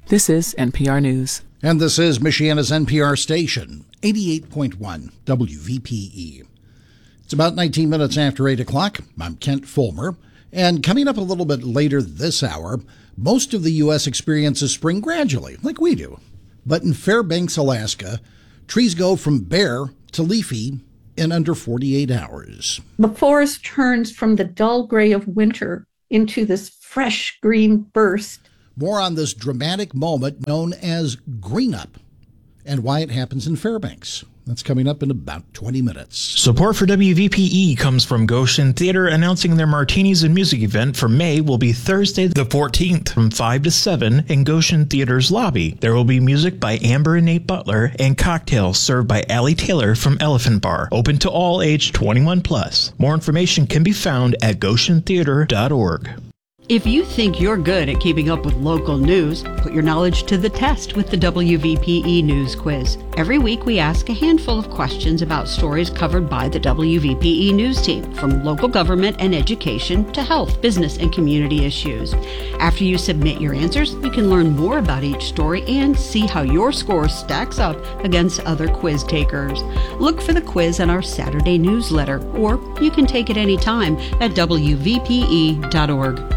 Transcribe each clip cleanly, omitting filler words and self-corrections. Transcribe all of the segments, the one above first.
This is NPR News. And this is Michiana's NPR station, 88.1 WVPE. It's about 19 minutes after 8 o'clock. I'm Kent Fulmer. And coming up a little bit later this hour, most of the U.S. experiences spring gradually, like we do. But in Fairbanks, Alaska, trees go from bare to leafy in under 48 hours. The forest turns from the dull gray of winter into this fresh green burst. More on this dramatic moment known as Green Up and why it happens in Fairbanks. That's coming up in about 20 minutes. Support for WVPE comes from Goshen Theater, announcing their Martinis and Music event for May will be Thursday the 14th from 5 to 7 in Goshen Theater's lobby. There will be music by Amber and Nate Butler and cocktails served by Allie Taylor from Elephant Bar. Open to all age 21 plus. More information can be found at goshentheater.org. If you think you're good at keeping up with local news, put your knowledge to the test with the WVPE News Quiz. Every week we ask a handful of questions about stories covered by the WVPE News team, from local government and education to health, business, and community issues. After you submit your answers, you can learn more about each story and see how your score stacks up against other quiz takers. Look for the quiz in our Saturday newsletter, or you can take it anytime at WVPE.org.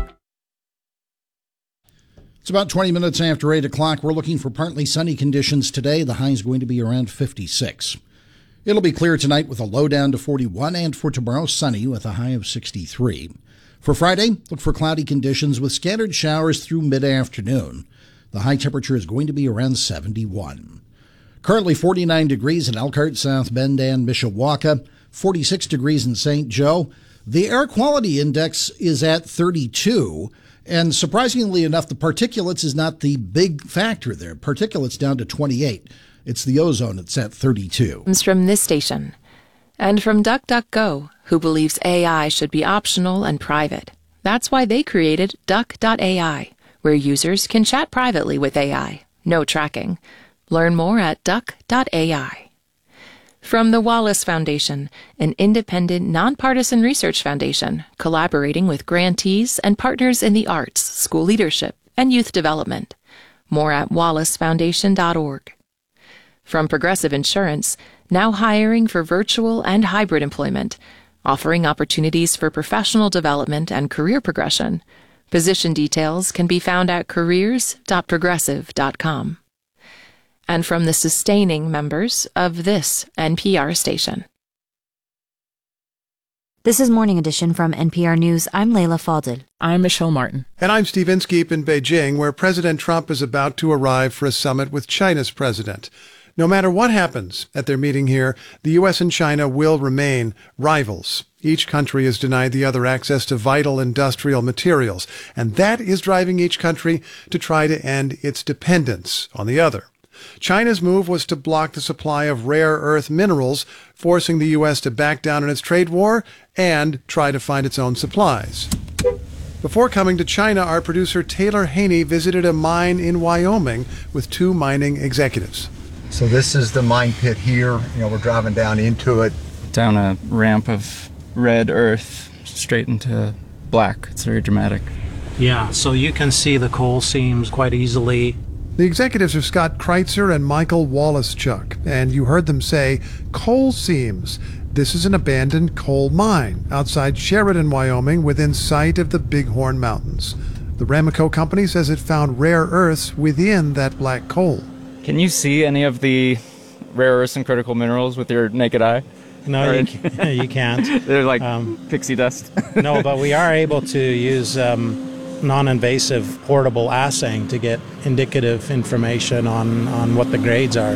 It's about 20 minutes after 8 o'clock. We're looking for partly sunny conditions today. The high is going to be around 56. It'll be clear tonight with a low down to 41, and for tomorrow, sunny with a high of 63. For Friday, look for cloudy conditions with scattered showers through mid-afternoon. The high temperature is going to be around 71. Currently 49 degrees in Elkhart, South Bend, and Mishawaka, 46 degrees in St. Joe. The air quality index is at 32. And surprisingly enough, the particulates is not the big factor there. Particulates down to 28. It's the ozone that's at 32. Comes from this station. And from DuckDuckGo, who believes AI should be optional and private. That's why they created Duck.ai, where users can chat privately with AI. No tracking. Learn more at Duck.ai. From the Wallace Foundation, an independent, nonpartisan research foundation collaborating with grantees and partners in the arts, school leadership, and youth development. More at wallacefoundation.org. From Progressive Insurance, now hiring for virtual and hybrid employment, offering opportunities for professional development and career progression. Position details can be found at careers.progressive.com. And from the sustaining members of this NPR station. This is Morning Edition from NPR News. I'm Layla Fadel. I'm Michelle Martin. And I'm Steve Inskeep in Beijing, where President Trump is about to arrive for a summit with China's president. No matter what happens at their meeting here, the U.S. and China will remain rivals. Each country is denied the other access to vital industrial materials, and that is driving each country to try to end its dependence on the other. China's move was to block the supply of rare earth minerals, forcing the U.S. to back down in its trade war and try to find its own supplies. Before coming to China, our producer Taylor Haney visited a mine in Wyoming with two mining executives. So this is the mine pit here. We're driving down into it. Down a ramp of red earth straight into black. It's very dramatic. Yeah, so you can see the coal seams quite easily. The executives are Scott Kreitzer and Michael Wallacechuck, and you heard them say coal seams. This is an abandoned coal mine outside Sheridan, Wyoming, within sight of the Bighorn Mountains. The Ramaco company says it found rare earths within that black coal. Can you see any of the rare earths and critical minerals with your naked eye? No, you can't. They're like pixie dust. No, but we are able to use non-invasive portable assaying to get indicative information on what the grades are.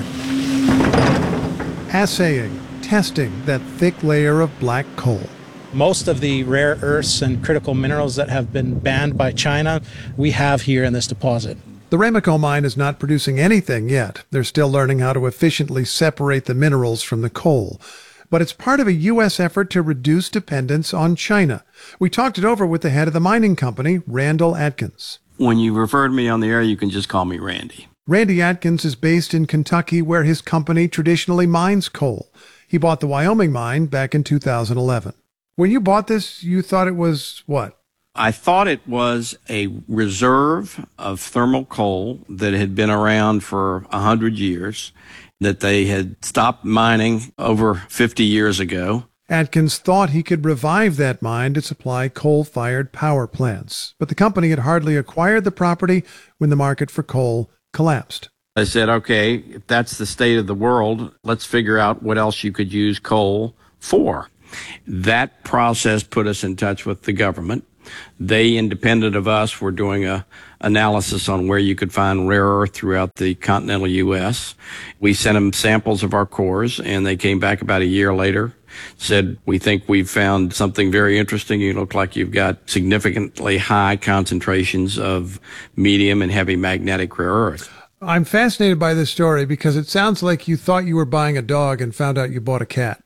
Assaying, testing that thick layer of black coal. Most of the rare earths and critical minerals that have been banned by China, we have here in this deposit. The Ramaco mine is not producing anything yet. They're still learning how to efficiently separate the minerals from the coal. But it's part of a U.S. effort to reduce dependence on China. We talked it over with the head of the mining company, Randall Atkins. When you refer to me on the air, you can just call me Randy. Randy Atkins is based in Kentucky, where his company traditionally mines coal. He bought the Wyoming mine back in 2011. When you bought this, you thought it was what? I thought it was a reserve of thermal coal that had been around for 100 years, that they had stopped mining over 50 years ago. Atkins thought he could revive that mine to supply coal-fired power plants, but the company had hardly acquired the property when the market for coal collapsed. I said, okay, if that's the state of the world, let's figure out what else you could use coal for. That process put us in touch with the government. They, independent of us, were doing a analysis on where you could find rare earth throughout the continental U.S. We sent them samples of our cores, and they came back about a year later, said, we think we've found something very interesting. You look like you've got significantly high concentrations of medium and heavy magnetic rare earth. I'm fascinated by this story because it sounds like you thought you were buying a dog and found out you bought a cat.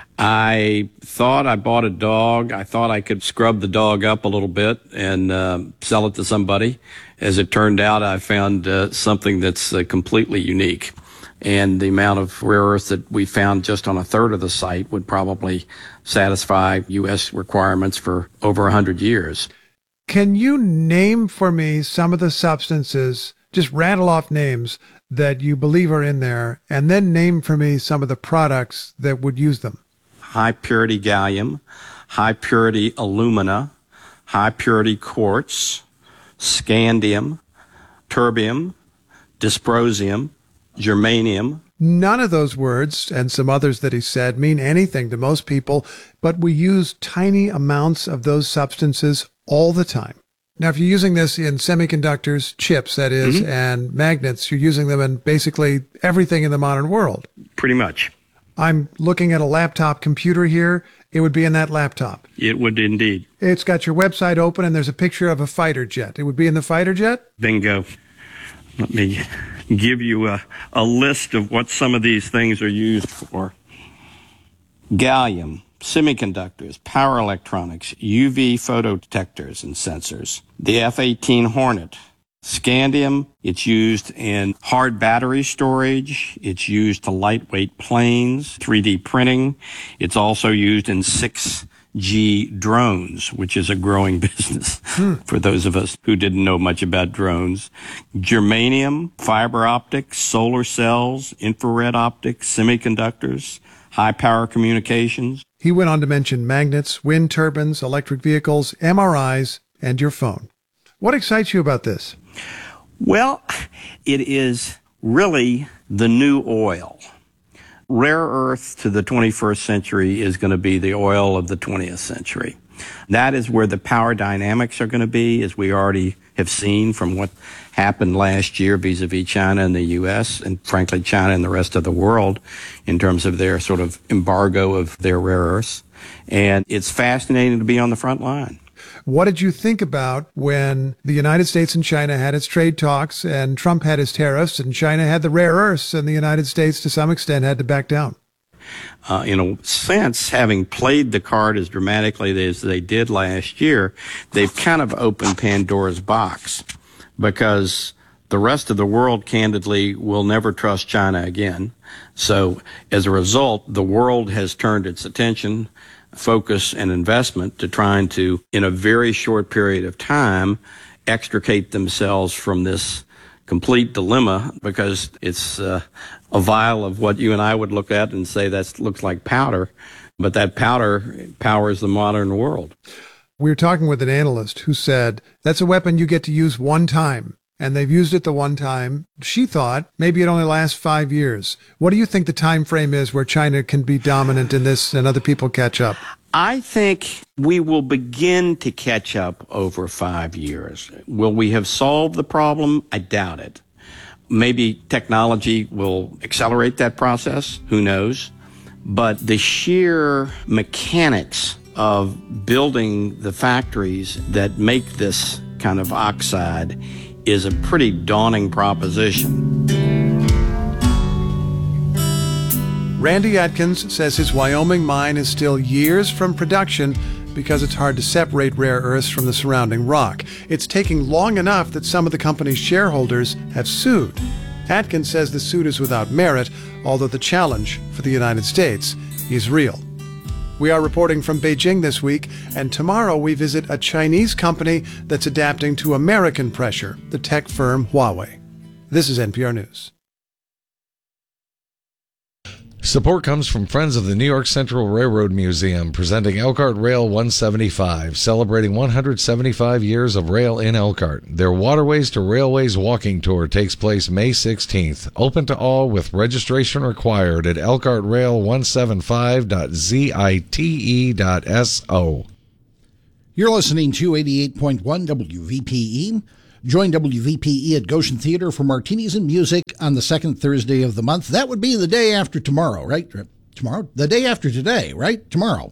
I thought I bought a dog. I thought I could scrub the dog up a little bit and sell it to somebody. As it turned out, I found something that's completely unique. And the amount of rare earth that we found just on a third of the site would probably satisfy U.S. requirements for over 100 years. Can you name for me some of the substances, just rattle off names, that you believe are in there, and then name for me some of the products that would use them? High purity gallium, high purity alumina, high purity quartz, scandium, terbium, dysprosium, germanium. None of those words, and some others that he said, mean anything to most people, but we use tiny amounts of those substances all the time. Now, if you're using this in semiconductors, chips, that is, and magnets, you're using them in basically everything in the modern world. Pretty much. I'm looking at a laptop computer here. It would be in that laptop. It would indeed. It's got your website open, and there's a picture of a fighter jet. It would be in the fighter jet? Bingo. Let me give you a list of what some of these things are used for. Gallium, semiconductors, power electronics, UV photodetectors and sensors. The F-18 Hornet. Scandium, it's used in hard battery storage. It's used to lightweight planes, 3D printing. It's also used in 6G drones, which is a growing business for those of us who didn't know much about drones. Germanium, fiber optics, solar cells, infrared optics, semiconductors, high power communications. He went on to mention magnets, wind turbines, electric vehicles, MRIs, and your phone. What excites you about this? Well, it is really the new oil. Rare earth to the 21st century is going to be the oil of the 20th century. That is where the power dynamics are going to be, as we already have seen from what happened last year vis-a-vis China and the U.S., and frankly China and the rest of the world in terms of their sort of embargo of their rare earths. And it's fascinating to be on the front line. What did you think about when the United States and China had its trade talks and Trump had his tariffs and China had the rare earths and the United States to some extent had to back down? In a sense, having played the card as dramatically as they did last year, they've kind of opened Pandora's box, because the rest of the world, candidly, will never trust China again. So as a result, the world has turned its attention, focus, and investment to trying to, in a very short period of time, extricate themselves from this complete dilemma, because it's a vial of what you and I would look at and say that looks like powder, but that powder powers the modern world. We were talking with an analyst who said that's a weapon you get to use one time, and they've used it the one time. She thought maybe it only lasts 5 years. What do you think the time frame is where China can be dominant in this and other people catch up? I think we will begin to catch up over 5 years. Will we have solved the problem? I doubt it. Maybe technology will accelerate that process. Who knows? But the sheer mechanics of building the factories that make this kind of oxide is a pretty daunting proposition. Randy Atkins says his Wyoming mine is still years from production because it's hard to separate rare earths from the surrounding rock. It's taking long enough that some of the company's shareholders have sued. Atkins says the suit is without merit, although the challenge for the United States is real. We are reporting from Beijing this week, and tomorrow we visit a Chinese company that's adapting to American pressure, the tech firm Huawei. This is NPR News. Support comes from Friends of the New York Central Railroad Museum, presenting Elkhart Rail 175, celebrating 175 years of rail in Elkhart. Their Waterways to Railways walking tour takes place May 16th. Open to all with registration required at elkhartrail175.zite.so. You're listening to 88.1 WVPE. Join WVPE at Goshen Theater for Martinis and Music on the second Thursday of the month. That would be the day after tomorrow, right? Tomorrow? The day after today, right? Tomorrow.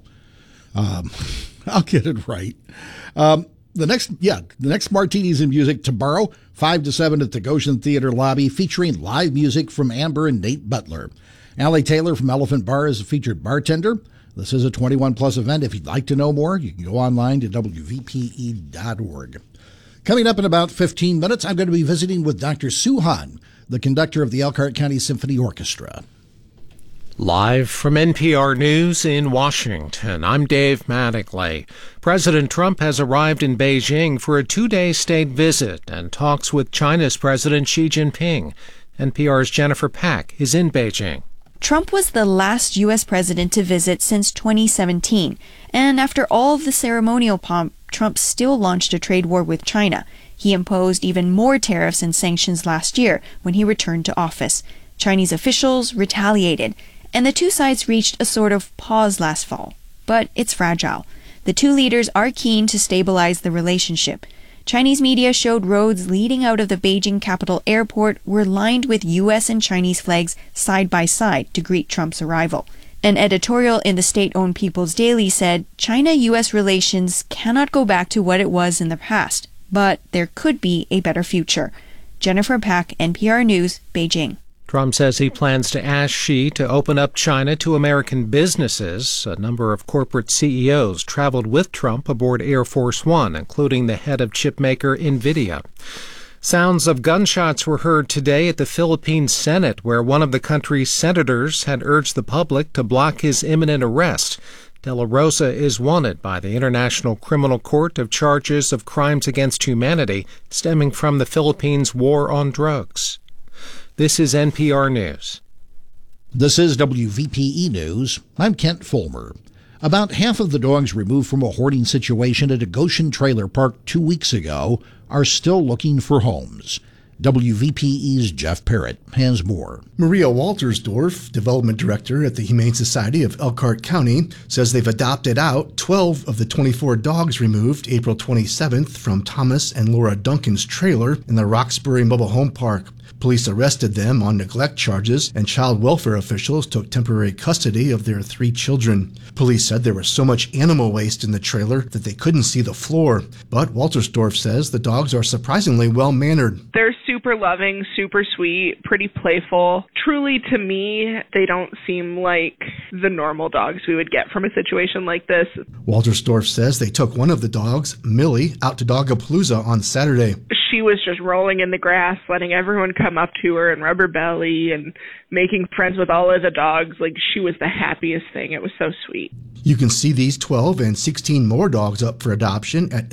I'll get it right. The next Martinis and Music tomorrow, 5 to 7 at the Goshen Theater lobby, featuring live music from Amber and Nate Butler. Allie Taylor from Elephant Bar is a featured bartender. This is a 21-plus event. If you'd like to know more, you can go online to WVPE.org. Coming up in about 15 minutes, I'm going to be visiting with Dr. Sue Hahn, the conductor of the Elkhart County Symphony Orchestra. Live from NPR News in Washington, I'm Dave Mattingly. President Trump has arrived in Beijing for a 2-day state visit and talks with China's President Xi Jinping. NPR's Jennifer Pack is in Beijing. Trump was the last U.S. president to visit since 2017, and after all of the ceremonial pomp, Trump still launched a trade war with China. He imposed even more tariffs and sanctions last year when he returned to office. Chinese officials retaliated, and the two sides reached a sort of pause last fall. But it's fragile. The two leaders are keen to stabilize the relationship. Chinese media showed roads leading out of the Beijing Capital Airport were lined with U.S. and Chinese flags side by side to greet Trump's arrival. An editorial in the state-owned People's Daily said China-U.S. relations cannot go back to what it was in the past, but there could be a better future. Jennifer Pack, NPR News, Beijing. Trump says he plans to ask Xi to open up China to American businesses. A number of corporate CEOs traveled with Trump aboard Air Force One, including the head of chipmaker NVIDIA. Sounds of gunshots were heard today at the Philippine Senate, where one of the country's senators had urged the public to block his imminent arrest. De La Rosa is wanted by the International Criminal Court of charges of crimes against humanity stemming from the Philippines' war on drugs. This is NPR News. This is WVPE News. I'm Kent Fulmer. About half of the dogs removed from a hoarding situation at a Goshen trailer park 2 weeks ago are still looking for homes. WVPE's Jeff Parrott has more. Maria Waltersdorf, development director at the Humane Society of Elkhart County, says they've adopted out 12 of the 24 dogs removed April 27th from Thomas and Laura Duncan's trailer in the Roxbury Mobile Home Park. Police arrested them on neglect charges, and child welfare officials took temporary custody of their 3 children. Police said there was so much animal waste in the trailer that they couldn't see the floor. But Waltersdorf says the dogs are surprisingly well-mannered. They're super loving, super sweet, pretty playful. Truly, to me, they don't seem like the normal dogs we would get from a situation like this. Waltersdorf says they took one of the dogs, Millie, out to Dogapalooza on Saturday. She was just rolling in the grass, letting everyone come up to her and rub her belly and making friends with all of the dogs. Like, she was the happiest thing. It was so sweet. You can see these 12 and 16 more dogs up for adoption at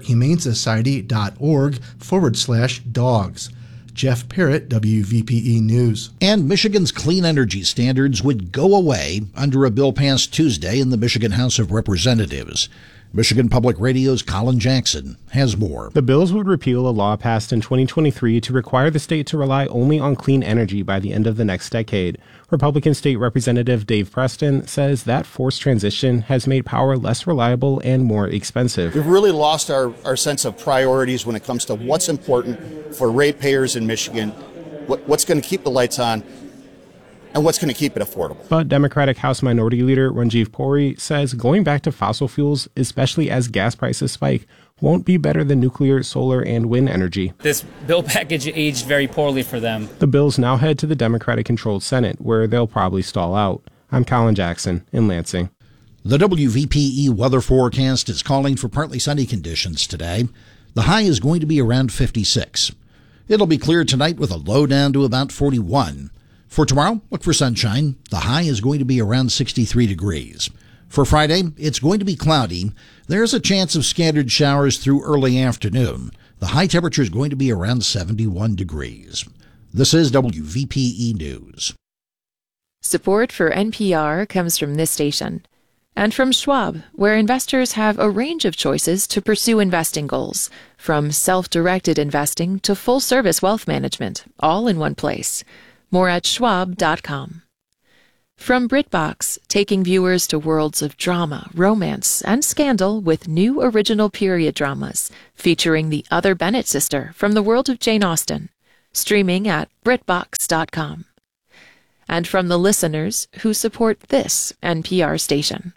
ElkhartHumaneSociety.org/dogs. Jeff Parrott, WVPE News. And Michigan's clean energy standards would go away under a bill passed Tuesday in the Michigan House of Representatives. Michigan Public Radio's Colin Jackson has more. The bills would repeal a law passed in 2023 to require the state to rely only on clean energy by the end of the next decade. Republican State Representative Dave Preston says that forced transition has made power less reliable and more expensive. We've really lost our sense of priorities when it comes to what's important for ratepayers in Michigan, what's going to keep the lights on, and what's going to keep it affordable. But Democratic House Minority Leader Ranjiv Puri says going back to fossil fuels, especially as gas prices spike, won't be better than nuclear, solar, and wind energy. This bill package aged very poorly for them. The bills now head to the Democratic-controlled Senate, where they'll probably stall out. I'm Colin Jackson in Lansing. The WVPE weather forecast is calling for partly sunny conditions today. The high is going to be around 56. It'll be clear tonight with a low down to about 41. For tomorrow, look for sunshine. The high is going to be around 63 degrees. For Friday, it's going to be cloudy. There's a chance of scattered showers through early afternoon. The high temperature is going to be around 71 degrees. This is WVPE News. Support for NPR comes from this station and from Schwab, where investors have a range of choices to pursue investing goals, from self-directed investing to full-service wealth management, all in one place. More at schwab.com. From BritBox, taking viewers to worlds of drama, romance, and scandal with new original period dramas featuring the other Bennett sister from the world of Jane Austen. Streaming at BritBox.com. And from the listeners who support this NPR station.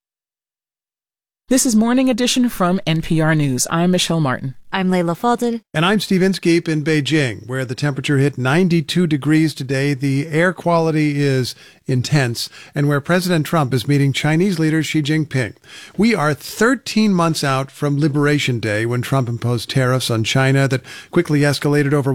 This is Morning Edition from NPR News. I'm Michelle Martin. I'm Layla Falded. And I'm Steve Inskeep in Beijing, where the temperature hit 92 degrees today. The air quality is intense, and where President Trump is meeting Chinese leader Xi Jinping. We are 13 months out from Liberation Day, when Trump imposed tariffs on China that quickly escalated over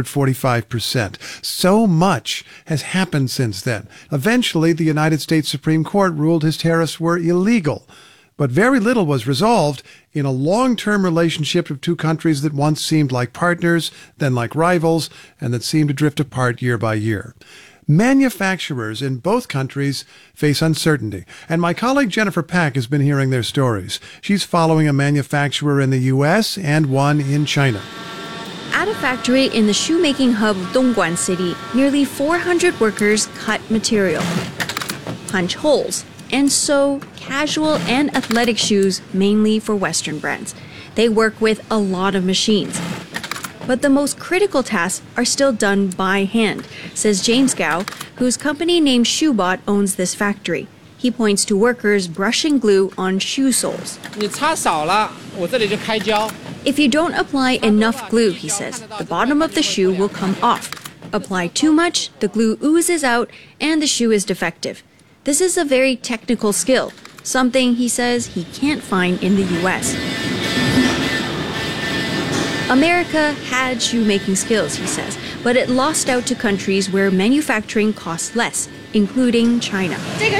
145%. So much has happened since then. Eventually, the United States Supreme Court ruled his tariffs were illegal. But very little was resolved in a long-term relationship of two countries that once seemed like partners, then like rivals, and that seemed to drift apart year by year. Manufacturers in both countries face uncertainty, and my colleague Jennifer Pack has been hearing their stories. She's following a manufacturer in the U.S. and one in China. At a factory in the shoemaking hub of Dongguan City, nearly 400 workers cut material, punch holes, and sew casual and athletic shoes mainly for Western brands. They work with a lot of machines. But the most critical tasks are still done by hand, says James Gao, whose company named Shoebot owns this factory. He points to workers brushing glue on shoe soles. If you don't apply enough glue, he says, the bottom of the shoe will come off. Apply too much, the glue oozes out, and the shoe is defective. This is a very technical skill, something he says he can't find in the U.S. America had shoemaking skills, he says, but it lost out to countries where manufacturing costs less, including China.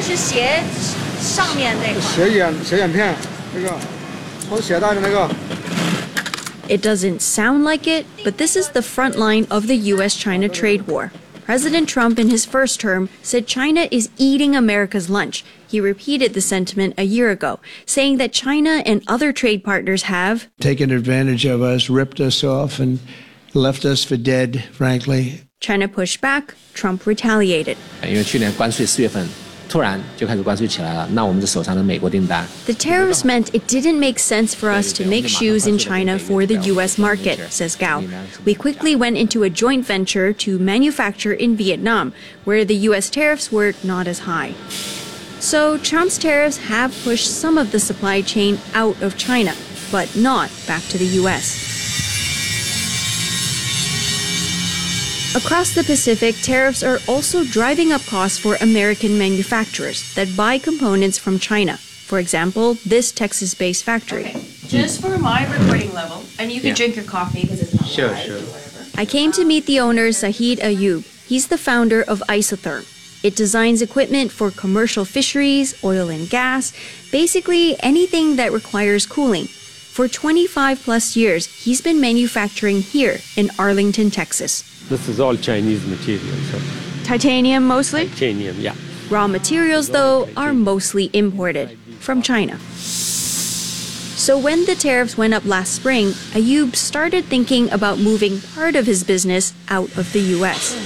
It doesn't sound like it, but this is the front line of the U.S.-China trade war. President Trump, in his first term, said China is eating America's lunch. He repeated the sentiment a year ago, saying that China and other trade partners have taken advantage of us, ripped us off, and left us for dead, frankly. China pushed back, Trump retaliated. The tariffs meant it didn't make sense for us to make shoes in China for the U.S. market, says Gao. We quickly went into a joint venture to manufacture in Vietnam, where the U.S. tariffs were not as high. So Trump's tariffs have pushed some of the supply chain out of China, but not back to the U.S. Across the Pacific, tariffs are also driving up costs for American manufacturers that buy components from China. For example, this Texas-based factory. Just for my recording level, and you can drink your coffee because it's not live or whatever. I came to meet the owner, Zahid Ayub. He's the founder of Isotherm. It designs equipment for commercial fisheries, oil and gas, basically anything that requires cooling. For 25 plus years, he's been manufacturing here in Arlington, Texas. This is all Chinese material. So. Titanium mostly? Titanium, yeah. Raw materials, though, are mostly imported from China. So when the tariffs went up last spring, Ayub started thinking about moving part of his business out of the U.S.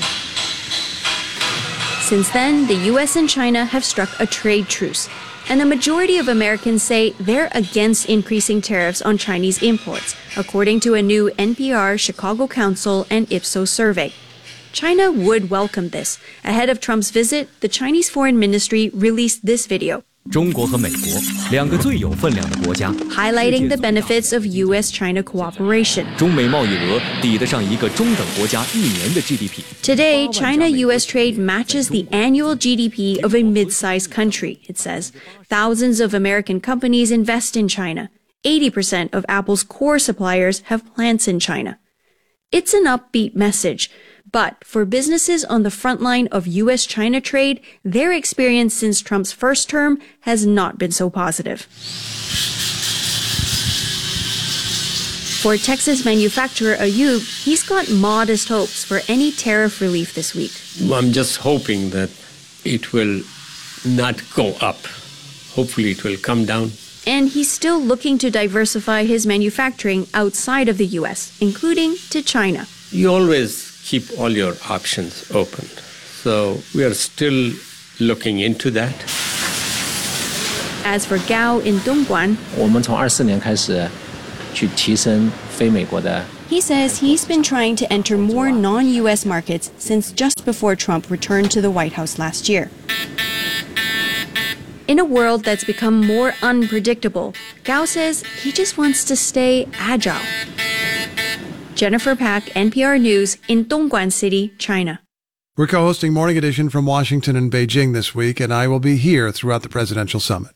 Since then, the U.S. and China have struck a trade truce, and the majority of Americans say they're against increasing tariffs on Chinese imports, according to a new NPR Chicago Council and Ipsos survey. China would welcome this. Ahead of Trump's visit, the Chinese Foreign Ministry released this video, highlighting the benefits of U.S.-China cooperation. Today, China-U.S. trade matches the annual GDP of a mid-sized country, it says. Thousands of American companies invest in China. 80% of Apple's core suppliers have plants in China. It's an upbeat message, But for businesses on the front line of U.S.-China trade, their experience since Trump's first term has not been so positive. For Texas manufacturer Ayub, he's got modest hopes for any tariff relief this week. I'm just hoping that it will not go up. Hopefully it will come down. And he's still looking to diversify his manufacturing outside of the U.S., including to China. You always keep all your options open. So we are still looking into that. As for Gao in Dongguan, 我们从24年开始去提升非美国的 he says he's been trying to enter more non-U.S. markets since just before Trump returned to the White House last year. In a world that's become more unpredictable, Gao says he just wants to stay agile. Jennifer Pack, NPR News, in Dongguan City, China. We're co-hosting Morning Edition from Washington and Beijing this week, and I will be here throughout the presidential summit.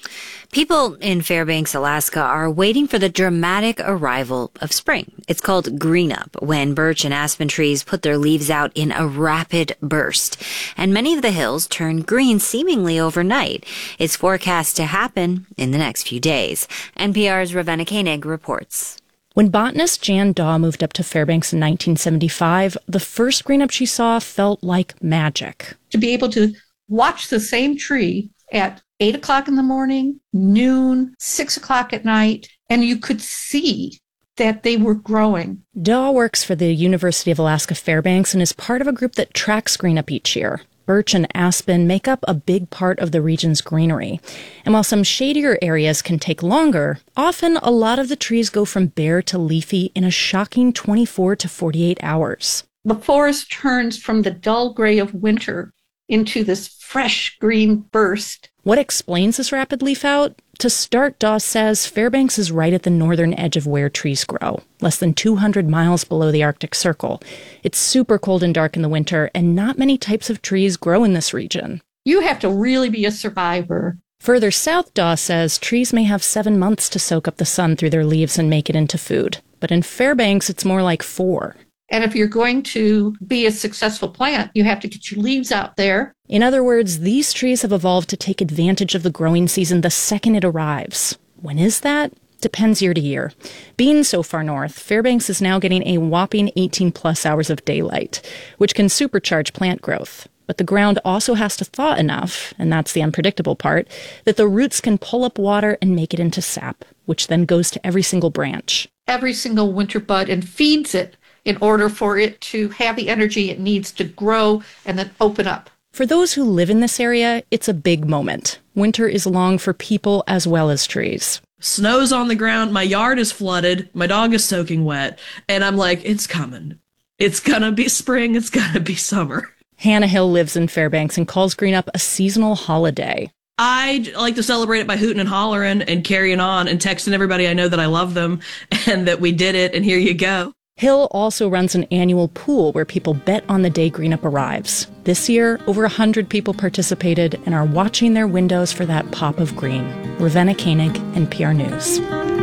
People in Fairbanks, Alaska are waiting for the dramatic arrival of spring. It's called green up, when birch and aspen trees put their leaves out in a rapid burst. And many of the hills turn green seemingly overnight. It's forecast to happen in the next few days. NPR's Ravenna Koenig reports. When botanist Jan Daw moved up to Fairbanks in 1975, the first green up she saw felt like magic. To be able to watch the same tree at 8 o'clock in the morning, noon, 6 o'clock at night, and you could see that they were growing. Daw works for the University of Alaska Fairbanks and is part of a group that tracks green up each year. Birch and aspen make up a big part of the region's greenery. And while some shadier areas can take longer, often a lot of the trees go from bare to leafy in a shocking 24 to 48 hours. The forest turns from the dull gray of winter into this fresh green burst. What explains this rapid leaf out? To start, Daw says Fairbanks is right at the northern edge of where trees grow, less than 200 miles below the Arctic Circle. It's super cold and dark in the winter, and not many types of trees grow in this region. You have to really be a survivor. Further south, Daw says trees may have 7 months to soak up the sun through their leaves and make it into food. But in Fairbanks, it's more like 4. And if you're going to be a successful plant, you have to get your leaves out there. In other words, these trees have evolved to take advantage of the growing season the second it arrives. When is that? Depends year to year. Being so far north, Fairbanks is now getting a whopping 18-plus hours of daylight, which can supercharge plant growth. But the ground also has to thaw enough, and that's the unpredictable part, that the roots can pull up water and make it into sap, which then goes to every single branch. Every single winter bud and feeds it in order for it to have the energy it needs to grow and then open up. For those who live in this area, it's a big moment. Winter is long for people as well as trees. Snow's on the ground, my yard is flooded, my dog is soaking wet, and I'm like, it's coming. It's gonna be spring, it's gonna be summer. Hannah Hill lives in Fairbanks and calls green up a seasonal holiday. I like to celebrate it by hooting and hollering and carrying on and texting everybody I know that I love them and that we did it and here you go. Hill also runs an annual pool where people bet on the day green up arrives. This year, over 100 people participated and are watching their windows for that pop of green. Ravenna Koenig, NPR News.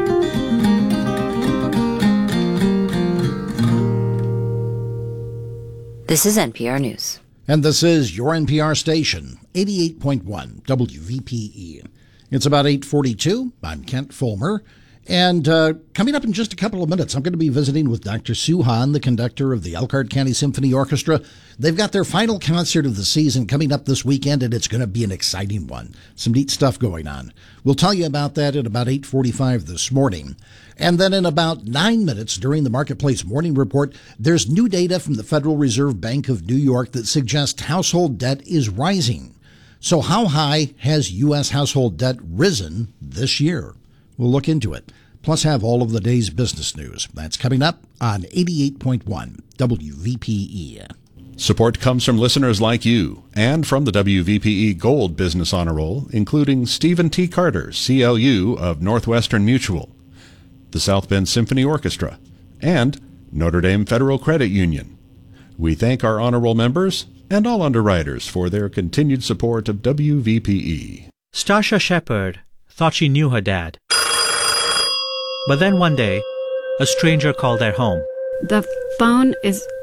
This is NPR News. And this is your NPR station, 88.1 WVPE. It's about 8:42. I'm Kent Fulmer. And coming up in just a couple of minutes, I'm going to be visiting with Dr. Sue Hahn, the conductor of the Elkhart County Symphony Orchestra. They've got their final concert of the season coming up this weekend, and it's going to be an exciting one. Some neat stuff going on. We'll tell you about that at about 8:45 this morning. And then in about 9 minutes during the Marketplace Morning Report, there's new data from the Federal Reserve Bank of New York that suggests household debt is rising. So how high has U.S. household debt risen this year? We'll look into it, plus have all of the day's business news. That's coming up on 88.1 WVPE. Support comes from listeners like you and from the WVPE Gold Business Honor Roll, including Stephen T. Carter, CLU of Northwestern Mutual, the South Bend Symphony Orchestra, and Notre Dame Federal Credit Union. We thank our honor roll members and all underwriters for their continued support of WVPE. Stacia Shepard thought she knew her dad. But then one day, a stranger called their home. The phone is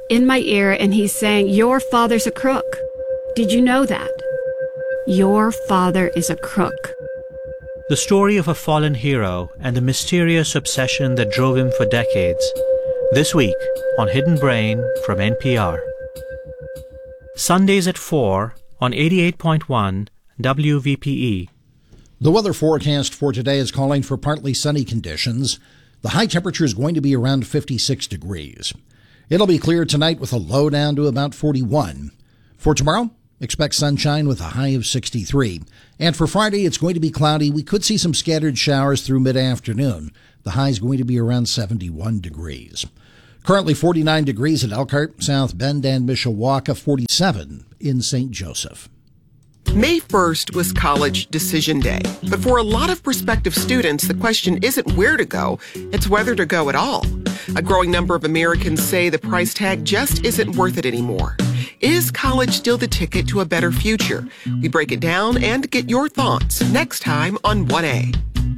in my ear, and he's saying, "Your father's a crook. Did you know that? Your father is a crook." The story of a fallen hero and the mysterious obsession that drove him for decades. This week on Hidden Brain from NPR. Sundays at 4 on 88.1 WVPE. The weather forecast for today is calling for partly sunny conditions. The high temperature is going to be around 56 degrees. It'll be clear tonight with a low down to about 41. For tomorrow, expect sunshine with a high of 63. And for Friday, it's going to be cloudy. We could see some scattered showers through mid-afternoon. The high is going to be around 71 degrees. Currently 49 degrees at Elkhart, South Bend, and Mishawaka, 47 in St. Joseph. May 1st was College Decision Day. But for a lot of prospective students, the question isn't where to go, it's whether to go at all. A growing number of Americans say the price tag just isn't worth it anymore. Is college still the ticket to a better future? We break it down and get your thoughts next time on 1A.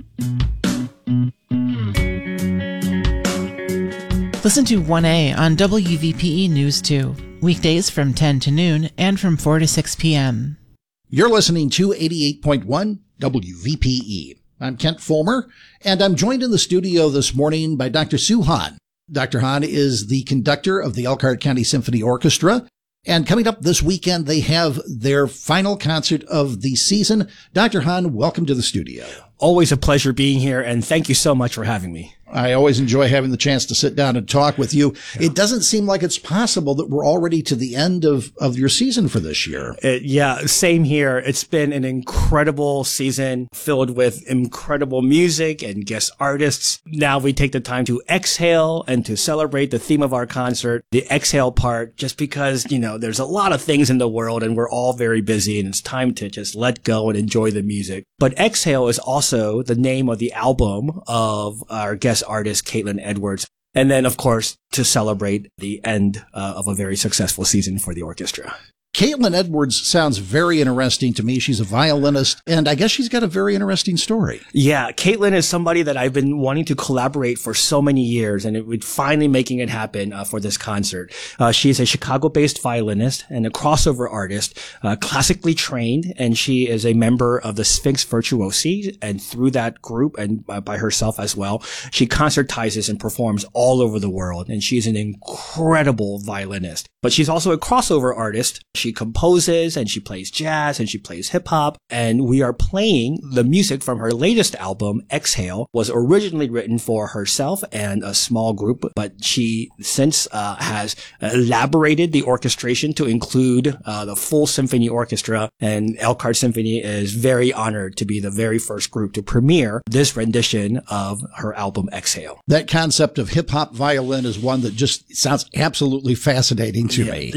Listen to 1A on WVPE News 2, weekdays from 10 to noon and from 4 to 6 p.m. You're listening to 88.1 WVPE. I'm Kent Fulmer, and I'm joined in the studio this morning by Dr. Sue Hahn. Dr. Hahn is the conductor of the Elkhart County Symphony Orchestra, and coming up this weekend, they have their final concert of the season. Dr. Hahn, welcome to the studio. Always a pleasure being here, and thank you so much for having me. I always enjoy having the chance to sit down and talk with you. Yeah. It doesn't seem like it's possible that we're already to the end of your season for this year. Yeah, same here. It's been an incredible season filled with incredible music and guest artists. Now we take the time to exhale and to celebrate the theme of our concert, the exhale part, just because, there's a lot of things in the world and we're all very busy and it's time to just let go and enjoy the music. But Exhale is also the name of the album of our guest artist, Caitlin Edwards. And then, of course, to celebrate the end of a very successful season for the orchestra. Caitlin Edwards sounds very interesting to me. She's a violinist, and I guess she's got a very interesting story. Yeah, Caitlin is somebody that I've been wanting to collaborate for so many years, and we're finally making it happen for this concert. She is a Chicago-based violinist and a crossover artist, classically trained, and she is a member of the Sphinx Virtuosi, and through that group and by herself as well, she concertizes and performs all over the world, and she's an incredible violinist. But she's also a crossover artist. She composes and she plays jazz and she plays hip hop. And we are playing the music from her latest album, Exhale, was originally written for herself and a small group, but she since has elaborated the orchestration to include the full symphony orchestra. And Elkhart Symphony is very honored to be the very first group to premiere this rendition of her album, Exhale. That concept of hip hop violin is one that just sounds absolutely fascinating to me.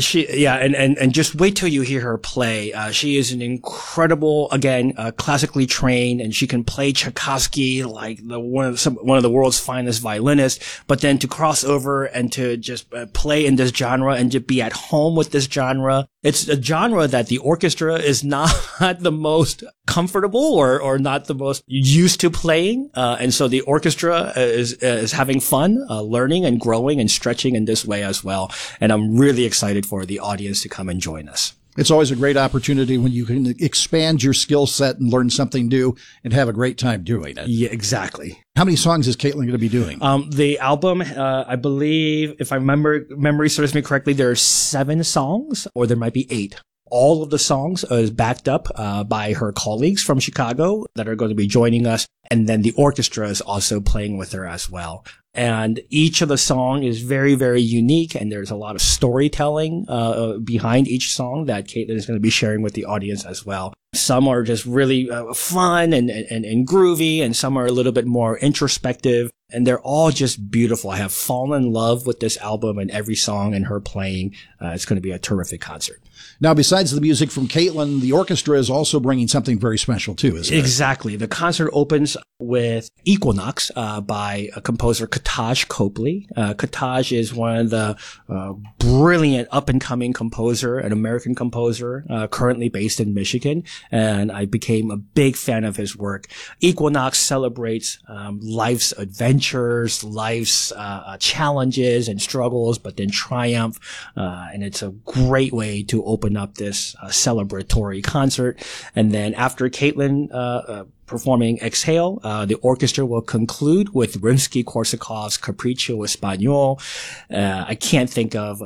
And just wait till you hear her play. She is an incredible, again, classically trained, and she can play Tchaikovsky like one of the world's finest violinists. But then to cross over and to just play in this genre and to be at home with this genre, it's a genre that the orchestra is not the most comfortable or not the most used to playing. And so the orchestra is having fun, learning and growing and stretching in this way as well. And I'm really excited for the audience to come and join us. It's always a great opportunity when you can expand your skill set and learn something new and have a great time doing it. Yeah, exactly. How many songs is Caitlin going to be doing? The album, I believe, if I memory serves me correctly, there are 7 songs, or there might be 8. All of the songs is backed up by her colleagues from Chicago that are going to be joining us. And then the orchestra is also playing with her as well. And each of the song is very, very unique. And there's a lot of storytelling behind each song that Caitlin is going to be sharing with the audience as well. Some are just really fun and groovy, and some are a little bit more introspective. And they're all just beautiful. I have fallen in love with this album and every song and her playing. It's going to be a terrific concert. Now, besides the music from Caitlin, the orchestra is also bringing something very special too, isn't it? Exactly. The concert opens with Equinox by a composer, Kataj Copley. Kataj is one of the brilliant up-and-coming composer, an American composer, currently based in Michigan, and I became a big fan of his work. Equinox celebrates life's adventures, life's challenges and struggles, but then triumph, and it's a great way to open up this celebratory concert. And then after Caitlin performing Exhale, the orchestra will conclude with Rimsky-Korsakov's Capriccio Espagnol. I can't think of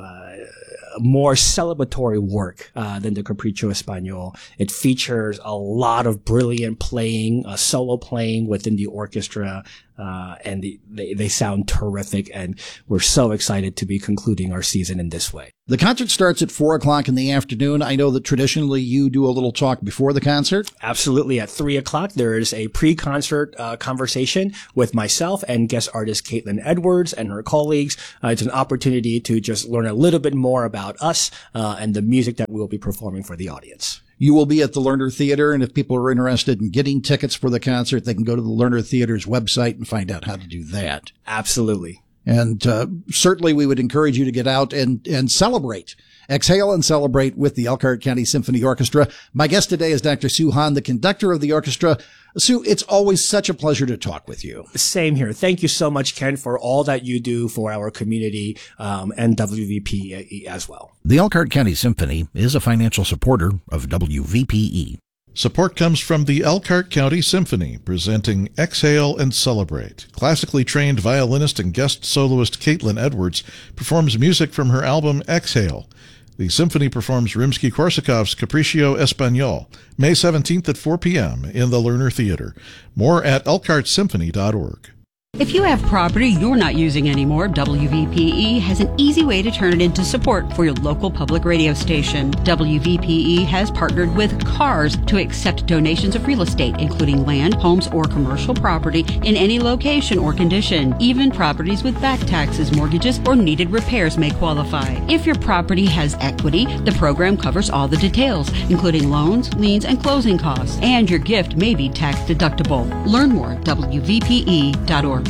more celebratory work than the Capriccio Espagnol. It features a lot of brilliant playing, solo playing within the orchestra, and they sound terrific, and we're so excited to be concluding our season in this way. The concert starts at 4 o'clock in the afternoon. I know that traditionally you do a little talk before the concert. Absolutely. At 3 o'clock, there is a pre-concert conversation with myself and guest artist Caitlin Edwards and her colleagues. It's an opportunity to just learn a little bit more about us and the music that we'll be performing for the audience. You will be at the Lerner Theater, and if people are interested in getting tickets for the concert, they can go to the Lerner Theater's website and find out how to do that. Absolutely. And certainly we would encourage you to get out and celebrate. Exhale and celebrate with the Elkhart County Symphony Orchestra. My guest today is Dr. Sue Han, the conductor of the orchestra. Sue, it's always such a pleasure to talk with you. Same here. Thank you so much, Ken, for all that you do for our community and WVPE as well. The Elkhart County Symphony is a financial supporter of WVPE. Support comes from the Elkhart County Symphony, presenting Exhale and Celebrate. Classically trained violinist and guest soloist Caitlin Edwards performs music from her album Exhale. The symphony performs Rimsky-Korsakov's Capriccio Espagnol, May 17th at 4 p.m. in the Lerner Theater. More at elkhartsymphony.org. If you have property you're not using anymore, WVPE has an easy way to turn it into support for your local public radio station. WVPE has partnered with CARS to accept donations of real estate, including land, homes, or commercial property in any location or condition. Even properties with back taxes, mortgages, or needed repairs may qualify. If your property has equity, the program covers all the details, including loans, liens, and closing costs. And your gift may be tax deductible. Learn more at WVPE.org.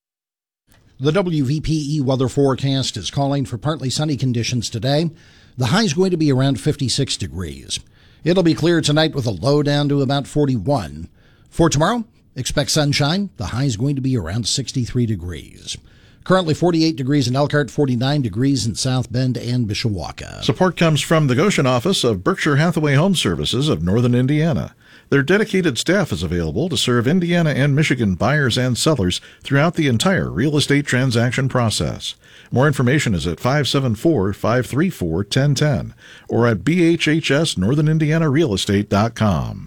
The WVPE weather forecast is calling for partly sunny conditions today. The high is going to be around 56 degrees. It'll be clear tonight with a low down to about 41. For tomorrow, expect sunshine. The high is going to be around 63 degrees. Currently 48 degrees in Elkhart, 49 degrees in South Bend and Mishawaka. Support comes from the Goshen office of Berkshire Hathaway Home Services of Northern Indiana. Their dedicated staff is available to serve Indiana and Michigan buyers and sellers throughout the entire real estate transaction process. More information is at 574-534-1010 or at bhhsnorthernindianarealestate.com.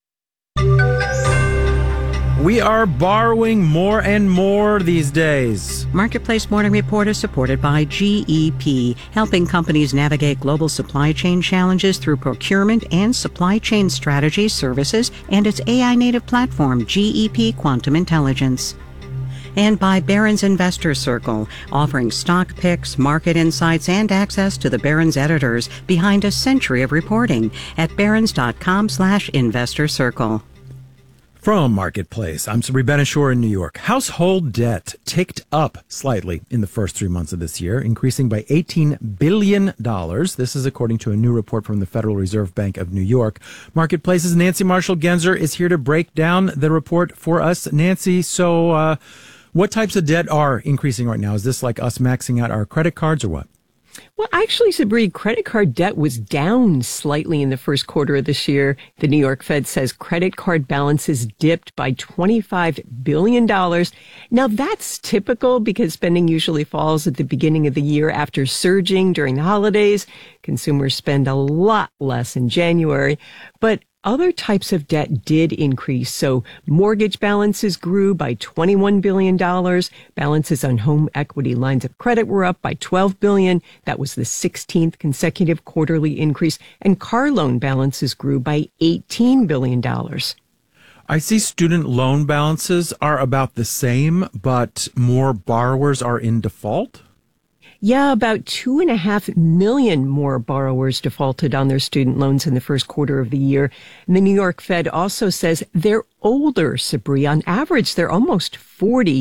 We are borrowing more and more these days. Marketplace Morning Report is supported by GEP, helping companies navigate global supply chain challenges through procurement and supply chain strategy services and its AI-native platform, GEP Quantum Intelligence. And by Barron's Investor Circle, offering stock picks, market insights, and access to the Barron's editors behind a century of reporting at barrons.com/investor circle. From Marketplace, I'm Sabri Ben-Achour in New York. Household debt ticked up slightly in the first 3 months of this year, increasing by $18 billion. This is according to a new report from the Federal Reserve Bank of New York. Marketplace's Nancy Marshall-Genzer is here to break down the report for us. Nancy, so what types of debt are increasing right now? Is this like us maxing out our credit cards or what? Well, actually, Sabri, credit card debt was down slightly in the first quarter of this year. The New York Fed says credit card balances dipped by $25 billion. Now, that's typical because spending usually falls at the beginning of the year after surging during the holidays. Consumers spend a lot less in January, but other types of debt did increase. So mortgage balances grew by $21 billion. Balances on home equity lines of credit were up by $12 billion. That was the 16th consecutive quarterly increase. And car loan balances grew by $18 billion. I see student loan balances are about the same, but more borrowers are in default. Yeah, about 2.5 million more borrowers defaulted on their student loans in the first quarter of the year. And the New York Fed also says they're older, Sabri. On average, they're almost 40.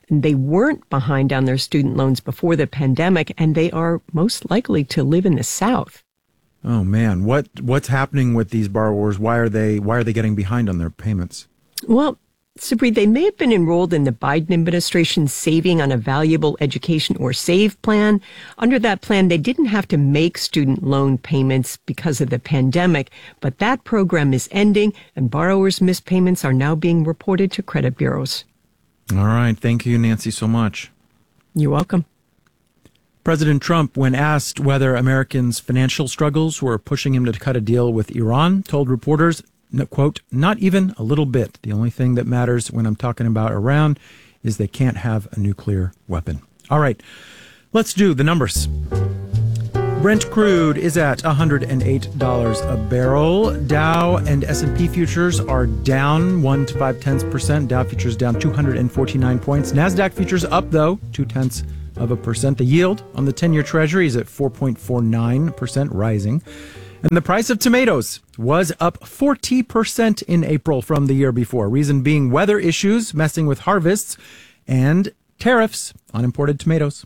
They weren't behind on their student loans before the pandemic, and they are most likely to live in the South. Oh man, what's happening with these borrowers? Why are they getting behind on their payments? Well, Sabri, they may have been enrolled in the Biden administration's Saving on a Valuable Education or SAVE plan. Under that plan, they didn't have to make student loan payments because of the pandemic, but that program is ending, and borrowers' missed payments are now being reported to credit bureaus. All right. Thank you, Nancy, so much. You're welcome. President Trump, when asked whether Americans' financial struggles were pushing him to cut a deal with Iran, told reporters, quote, "Not even a little bit. The only thing that matters when I'm talking about Iran is they can't have a nuclear weapon." All right, let's do the numbers. Brent crude is at $108 a barrel. Dow and S&P futures are down 1 0.5%. Dow futures down 249 points. NASDAQ futures up, though, 0.2%. The yield on the 10-year Treasury is at 4.49%, rising. And the price of tomatoes was up 40% in April from the year before. Reason being weather issues messing with harvests and tariffs on imported tomatoes.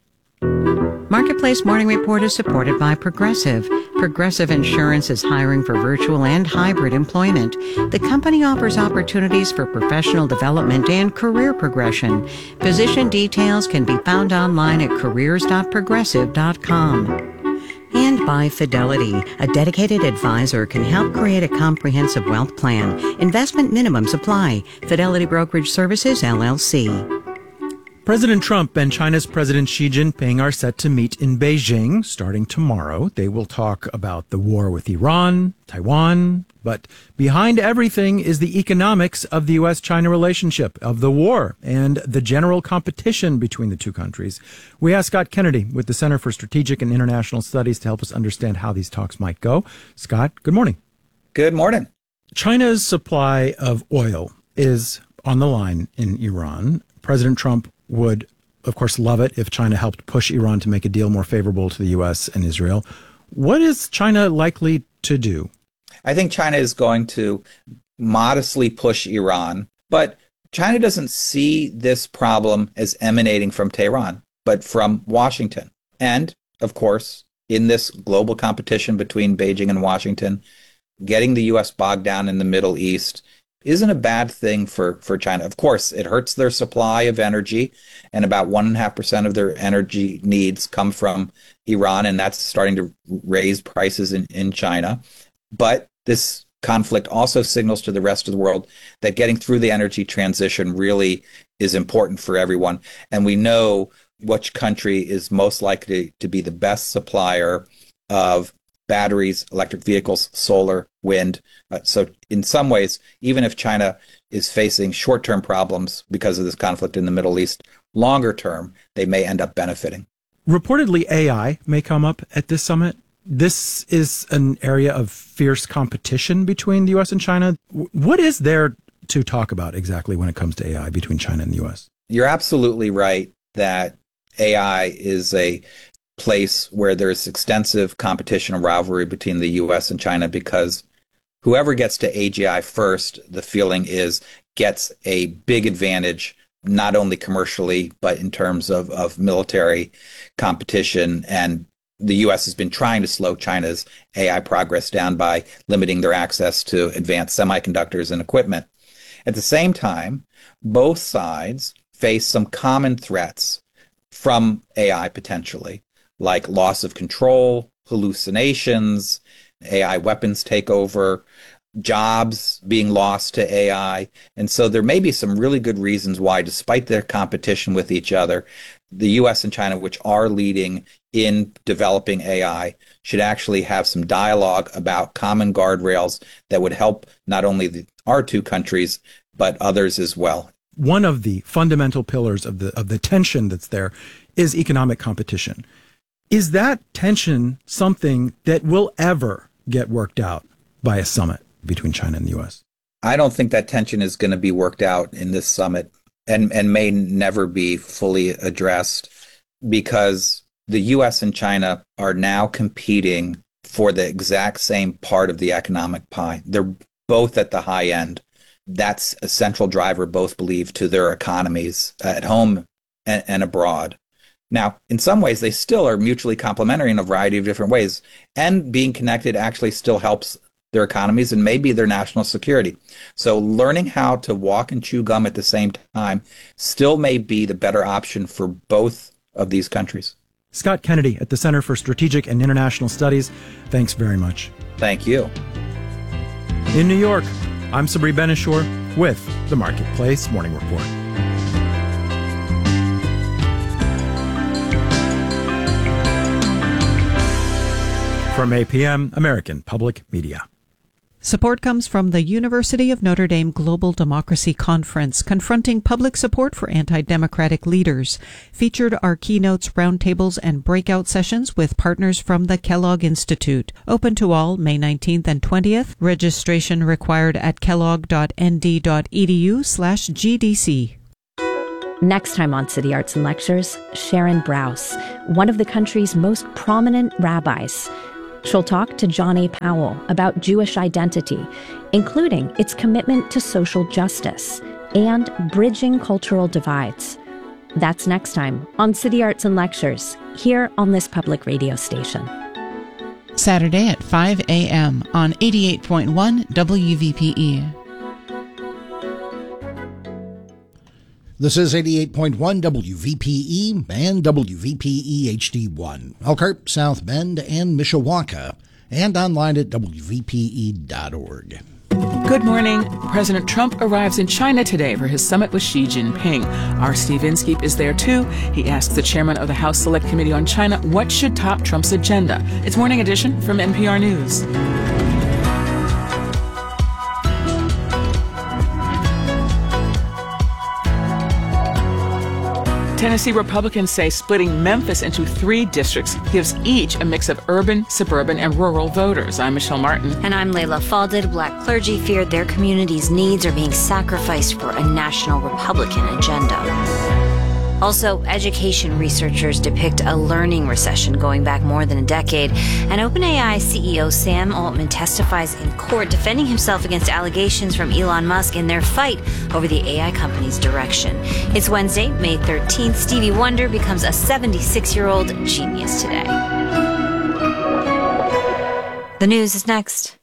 Marketplace Morning Report is supported by Progressive. Progressive Insurance is hiring for virtual and hybrid employment. The company offers opportunities for professional development and career progression. Position details can be found online at careers.progressive.com. And by Fidelity, a dedicated advisor can help create a comprehensive wealth plan. Investment minimums apply. Fidelity Brokerage Services, LLC. President Trump and China's President Xi Jinping are set to meet in Beijing starting tomorrow. They will talk about the war with Iran, Taiwan, but behind everything is the economics of the U.S.-China relationship, of the war, and the general competition between the two countries. We asked Scott Kennedy with the Center for Strategic and International Studies to help us understand how these talks might go. Scott, good morning. Good morning. China's supply of oil is on the line in Iran. President Trump would, of course, love it if China helped push Iran to make a deal more favorable to the U.S. and Israel. What is China likely to do? I think China is going to modestly push Iran, but China doesn't see this problem as emanating from Tehran, but from Washington. And, of course, in this global competition between Beijing and Washington, getting the U.S. bogged down in the Middle East isn't a bad thing for China. Of course, it hurts their supply of energy, and about 1.5% of their energy needs come from Iran, and that's starting to raise prices in China. But this conflict also signals to the rest of the world that getting through the energy transition really is important for everyone. And we know which country is most likely to be the best supplier of batteries, electric vehicles, solar, wind. So in some ways, even if China is facing short-term problems because of this conflict in the Middle East, longer term, they may end up benefiting. Reportedly, AI may come up at this summit. This is an area of fierce competition between the U.S. and China. What is there to talk about exactly when it comes to AI between China and the U.S.? You're absolutely right that AI is a place where there's extensive competition and rivalry between the U.S. and China, because whoever gets to AGI first, the feeling is, gets a big advantage, not only commercially, but in terms of military competition. And the U.S. has been trying to slow China's AI progress down by limiting their access to advanced semiconductors and equipment. At the same time, both sides face some common threats from AI potentially, like loss of control, hallucinations, AI weapons takeover, jobs being lost to AI. And so there may be some really good reasons why, despite their competition with each other, the U.S. and China, which are leading in developing AI, should actually have some dialogue about common guardrails that would help not only our two countries, but others as well. One of the fundamental pillars of the tension that's there is economic competition. Is that tension something that will ever get worked out by a summit between China and the U.S.? I don't think that tension is going to be worked out in this summit, and may never be fully addressed, because the U.S. and China are now competing for the exact same part of the economic pie. They're both at the high end. that's a central driver, both believe, to their economies at home and abroad. Now, in some ways, they still are mutually complementary in a variety of different ways. And being connected actually still helps their economies and maybe their national security. So learning how to walk and chew gum at the same time still may be the better option for both of these countries. Scott Kennedy at the Center for Strategic and International Studies, thanks very much. Thank you. In New York, I'm Sabri Ben-Achour with the Marketplace Morning Report. From APM, American Public Media. Support comes from the University of Notre Dame Global Democracy Conference, confronting public support for anti-democratic leaders. Featured are keynotes, roundtables, and breakout sessions with partners from the Kellogg Institute. Open to all May 19th and 20th. Registration required at kellogg.nd.edu/GDC. Next time on City Arts and Lectures, Sharon Brous, one of the country's most prominent rabbis. She'll talk to John A. Powell about Jewish identity, including its commitment to social justice and bridging cultural divides. That's next time on City Arts and Lectures, here on this public radio station. Saturday at 5 a.m. on 88.1 WVPE. This is 88.1 WVPE and WVPE HD1, Elkhart, South Bend, and Mishawaka, and online at WVPE.org. Good morning. President Trump arrives in China today for his summit with Xi Jinping. Our Steve Inskeep is there too. He asks the chairman of the House Select Committee on China what should top Trump's agenda. It's Morning Edition from NPR News. Tennessee Republicans say splitting Memphis into 3 districts gives each a mix of urban, suburban, and rural voters. I'm Michelle Martin. And I'm Layla Falded. Black clergy feared their community's needs are being sacrificed for a national Republican agenda. Also, education researchers depict a learning recession going back more than a decade. And OpenAI CEO Sam Altman testifies in court defending himself against allegations from Elon Musk in their fight over the AI company's direction. It's Wednesday, May 13th. Stevie Wonder becomes a 76-year-old genius today. The news is next.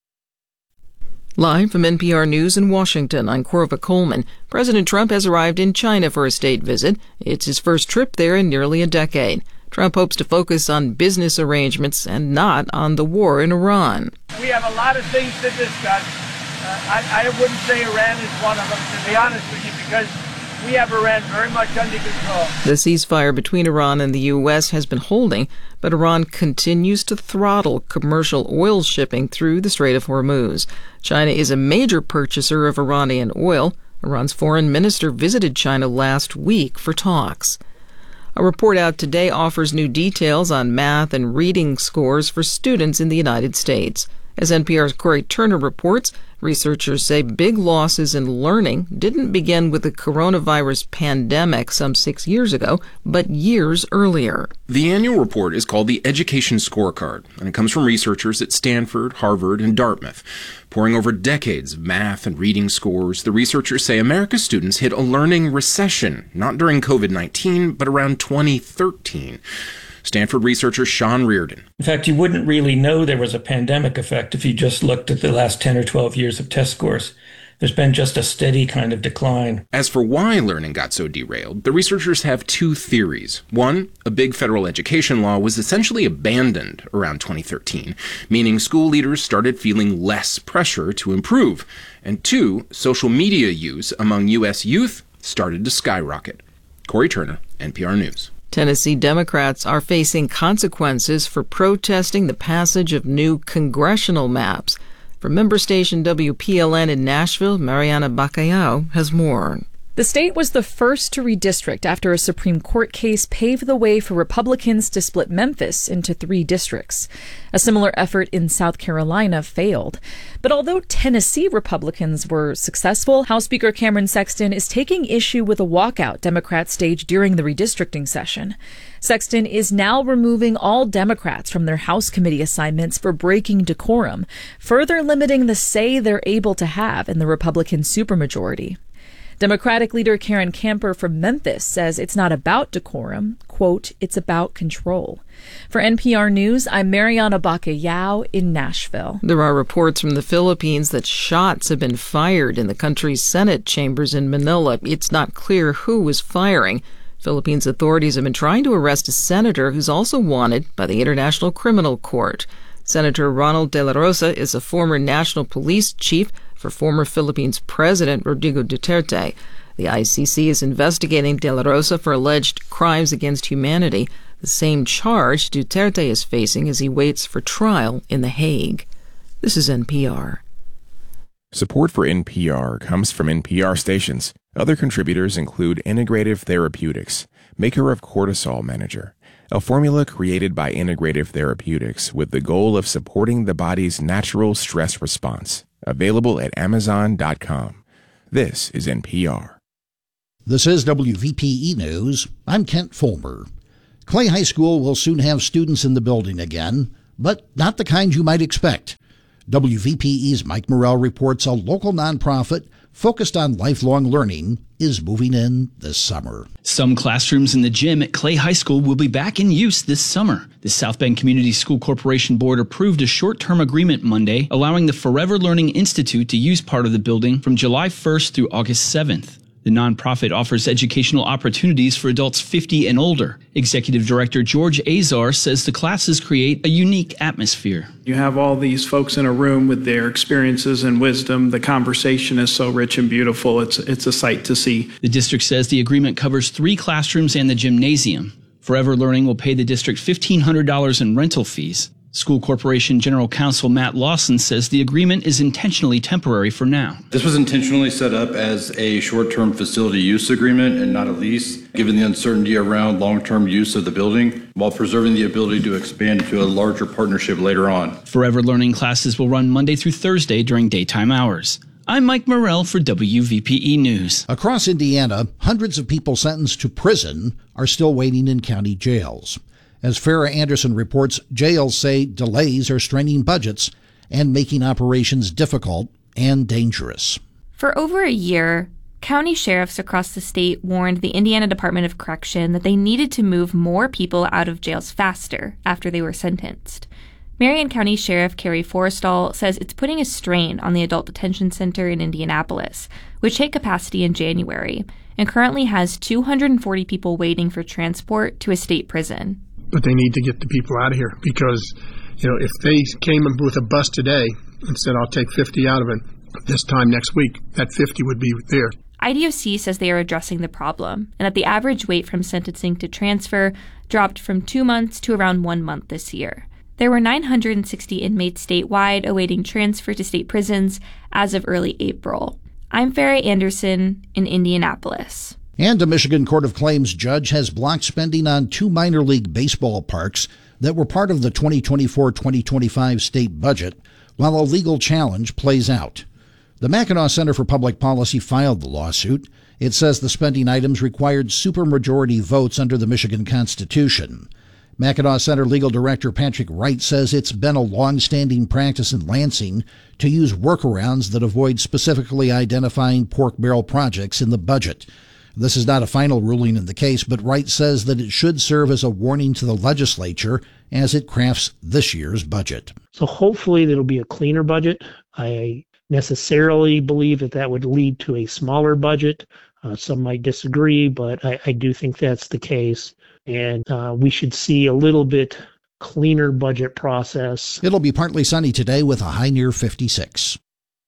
Live from NPR News in Washington, I'm Corva Coleman. President Trump has arrived in China for a state visit. It's his first trip there in nearly a decade. Trump hopes to focus on business arrangements and not on the war in Iran. We have a lot of things to discuss. I wouldn't say Iran is one of them, to be honest with you, because we have Iran very much under control. The ceasefire between Iran and the U.S. has been holding, but Iran continues to throttle commercial oil shipping through the Strait of Hormuz. China is a major purchaser of Iranian oil. Iran's foreign minister visited China last week for talks. A report out today offers new details on math and reading scores for students in the United States. As NPR's Corey Turner reports, researchers say big losses in learning didn't begin with the coronavirus pandemic some 6 years ago, but years earlier. The annual report is called the Education Scorecard, and it comes from researchers at Stanford, Harvard, and Dartmouth. Poring over decades of math and reading scores, the researchers say America's students hit a learning recession, not during COVID-19, but around 2013. Stanford researcher Sean Reardon. In fact, you wouldn't really know there was a pandemic effect if you just looked at the last 10 or 12 years of test scores. There's been just a steady kind of decline. As for why learning got so derailed, the researchers have 2 theories. One, a big federal education law was essentially abandoned around 2013, meaning school leaders started feeling less pressure to improve. And 2, social media use among U.S. youth started to skyrocket. Corey Turner, NPR News. Tennessee Democrats are facing consequences for protesting the passage of new congressional maps. From member station WPLN in Nashville, Mariana Bacallao has more. The state was the first to redistrict after a Supreme Court case paved the way for Republicans to split Memphis into 3 districts. A similar effort in South Carolina failed. But although Tennessee Republicans were successful, House Speaker Cameron Sexton is taking issue with a walkout Democrats staged during the redistricting session. Sexton is now removing all Democrats from their House committee assignments for breaking decorum, further limiting the say they're able to have in the Republican supermajority. Democratic leader Karen Camper from Memphis says it's not about decorum. Quote, it's about control. For NPR News, I'm Mariana Bacallao in Nashville. There are reports from the Philippines that shots have been fired in the country's Senate chambers in Manila. It's not clear who was firing. Philippines authorities have been trying to arrest a senator who's also wanted by the International Criminal Court. Senator Ronald De La Rosa is a former national police chief for former Philippines President Rodrigo Duterte. The ICC is investigating De La Rosa for alleged crimes against humanity, the same charge Duterte is facing as he waits for trial in The Hague. This is NPR. Support for NPR comes from NPR stations. Other contributors include Integrative Therapeutics, maker of Cortisol Manager, a formula created by Integrative Therapeutics with the goal of supporting the body's natural stress response. Available at Amazon.com. This is NPR. This is WVPE News. I'm Kent Fulmer. Clay High School will soon have students in the building again, but not the kind you might expect. WVPE's Mike Morrell reports a local nonprofit focused on lifelong learning is moving in this summer. Some classrooms in the gym at Clay High School will be back in use this summer. The South Bend Community School Corporation Board approved a short-term agreement Monday, allowing the Forever Learning Institute to use part of the building from July 1st through August 7th. The nonprofit offers educational opportunities for adults 50 and older. Executive Director George Azar says the classes create a unique atmosphere. You have all these folks in a room with their experiences and wisdom. The conversation is so rich and beautiful. It's a sight to see. The district says the agreement covers 3 classrooms and the gymnasium. Forever Learning will pay the district $1,500 in rental fees. School Corporation General Counsel Matt Lawson says the agreement is intentionally temporary for now. This was intentionally set up as a short-term facility use agreement and not a lease, given the uncertainty around long-term use of the building, while preserving the ability to expand into a larger partnership later on. Forever Learning classes will run Monday through Thursday during daytime hours. I'm Mike Morrell for WVPE News. Across Indiana, hundreds of people sentenced to prison are still waiting in county jails. As Farrah Anderson reports, jails say delays are straining budgets and making operations difficult and dangerous. For over a year, county sheriffs across the state warned the Indiana Department of Correction that they needed to move more people out of jails faster after they were sentenced. Marion County Sheriff Carrie Forrestal says it's putting a strain on the Adult Detention Center in Indianapolis, which hit capacity in January and currently has 240 people waiting for transport to a state prison. But they need to get the people out of here because, if they came with a bus today and said, I'll take 50 out of it this time next week, that 50 would be there. IDOC says they are addressing the problem and that the average wait from sentencing to transfer dropped from 2 months to around 1 month this year. There were 960 inmates statewide awaiting transfer to state prisons as of early April. I'm Farrah Anderson in Indianapolis. And a Michigan Court of Claims judge has blocked spending on 2 minor league baseball parks that were part of the 2024-2025 state budget while a legal challenge plays out. The Mackinac Center for Public Policy filed the lawsuit. It says the spending items required supermajority votes under the Michigan Constitution. Mackinac Center Legal Director Patrick Wright says it's been a long-standing practice in Lansing to use workarounds that avoid specifically identifying pork barrel projects in the budget. This is not a final ruling in the case, but Wright says that it should serve as a warning to the legislature as it crafts this year's budget. So hopefully it'll be a cleaner budget. I necessarily believe that would lead to a smaller budget. Some might disagree, but I do think that's the case. And we should see a little bit cleaner budget process. It'll be partly sunny today with a high near 56.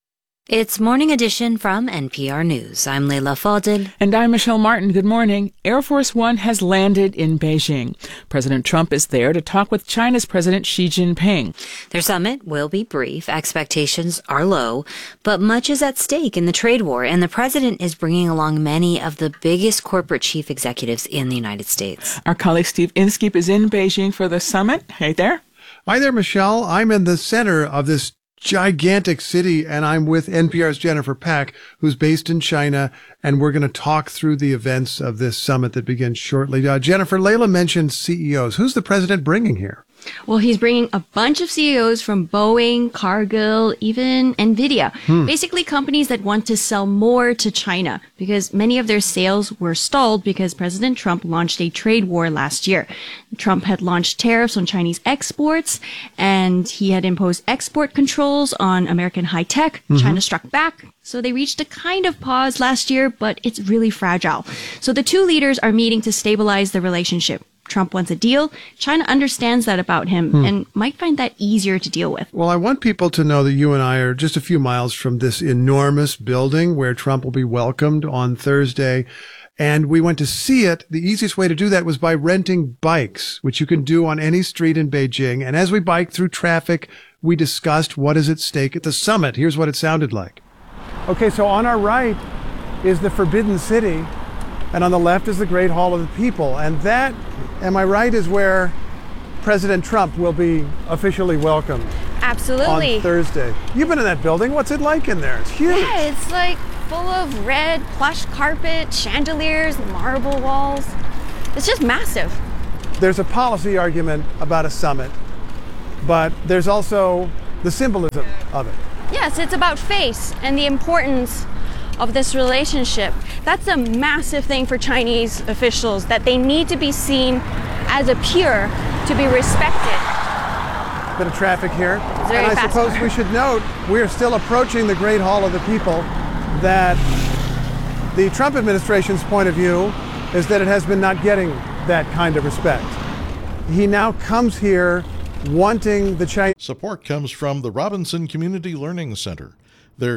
It's Morning Edition from NPR News. I'm Leila Fadel. And I'm Michelle Martin. Good morning. Air Force One has landed in Beijing. President Trump is there to talk with China's President Xi Jinping. Their summit will be brief. Expectations are low, but much is at stake in the trade war, and the president is bringing along many of the biggest corporate chief executives in the United States. Our colleague Steve Inskeep is in Beijing for the summit. Hey there. Hi there, Michelle. I'm in the center of this gigantic city, and I'm with NPR's Jennifer Pack, who's based in China, and we're going to talk through the events of this summit that begins shortly. Jennifer, Leila mentioned CEOs. Who's the president bringing here? Well, he's bringing a bunch of CEOs from Boeing, Cargill, even NVIDIA. Basically companies that want to sell more to China because many of their sales were stalled because President Trump launched a trade war last year. Trump had launched tariffs on Chinese exports, and he had imposed export controls on American high tech. China struck back. So they reached a kind of pause last year, but it's really fragile. So the two leaders are meeting to stabilize the relationship. Trump wants a deal. China understands that about him and might find that easier to deal with. Well, I want people to know that you and I are just a few miles from this enormous building where Trump will be welcomed on Thursday. And we went to see it. The easiest way to do that was by renting bikes, which you can do on any street in Beijing. And as we biked through traffic, we discussed what is at stake at the summit. Here's what it sounded like. Okay, so on our right is the Forbidden City, and on the left is the Great Hall of the People. And that, am I right, is where President Trump will be officially welcomed. Absolutely. On Thursday. You've been in that building. What's it like in there? It's huge. Yeah, it's like full of red plush carpet, chandeliers, marble walls. It's just massive. There's a policy argument about a summit, but there's also the symbolism of it. Yes, it's about face and the importance of this relationship. That's a massive thing for Chinese officials, that they need to be seen as a peer to be respected. Bit of traffic here. Very and I fast suppose car. we should note we're still approaching the Great Hall of the People, that the Trump administration's point of view is that it has been not getting that kind of respect. He now comes here wanting the Chinese. Support comes from the Robinson Community Learning Center. Their